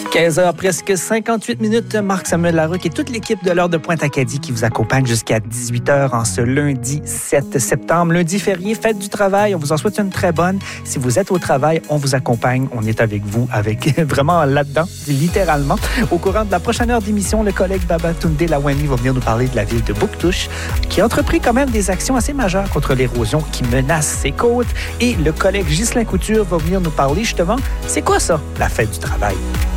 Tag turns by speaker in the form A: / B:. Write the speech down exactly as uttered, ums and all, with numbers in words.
A: quinze heures, presque cinquante-huit minutes. Marc-Samuel Larocque et toute l'équipe de l'heure de Pointe-Acadie qui vous accompagne jusqu'à dix-huit heures en ce lundi sept septembre. Lundi férié, fête du travail. On vous en souhaite une très bonne. Si vous êtes au travail, on vous accompagne. On est avec vous, avec vraiment là-dedans, littéralement. Au courant de la prochaine heure d'émission, le collègue Babatunde Lawani va venir nous parler de la ville de Bouctouche, qui a entrepris quand même des actions assez majeures contre l'érosion qui menace ses côtes. Et le collègue Ghislain Couture va venir nous parler justement, c'est quoi ça, la fête du travail?